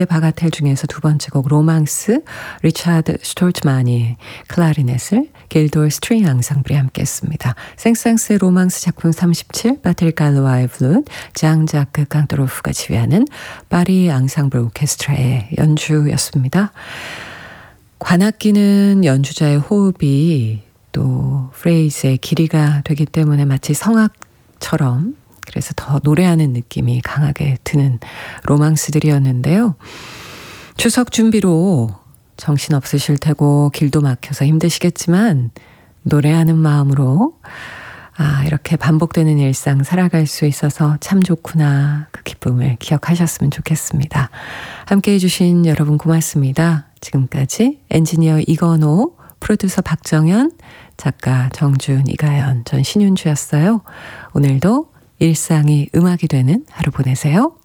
바가텔 중에서 두 번째 곡 로망스, 리차드 스톨트만이 클라리넷을, 길돌 스트링 앙상블이 함께했습니다. 생상스의 로망스 작품 37, 바텔 갈로아의 플룻, 장자크 깡토로프가 지휘하는 파리 앙상블 오케스트라의 연주였습니다. 관악기는 연주자의 호흡이 또 프레이즈의 길이가 되기 때문에 마치 성악처럼, 그래서 더 노래하는 느낌이 강하게 드는 로망스들이었는데요. 추석 준비로 정신없으실 테고 길도 막혀서 힘드시겠지만 노래하는 마음으로 이렇게 반복되는 일상 살아갈 수 있어서 참 좋구나, 그 기쁨을 기억하셨으면 좋겠습니다. 함께해 주신 여러분 고맙습니다. 지금까지 엔지니어 이건호, 프로듀서 박정현, 작가 정준, 이가연, 전 신윤주였어요. 오늘도 일상이 음악이 되는 하루 보내세요.